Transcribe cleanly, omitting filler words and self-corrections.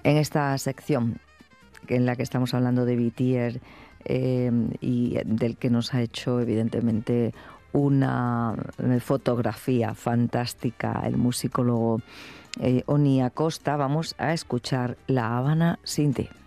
En esta sección en la que estamos hablando de Whittier y del que nos ha hecho evidentemente una fotografía fantástica el musicólogo Oni Acosta, vamos a escuchar La Habana sin ti.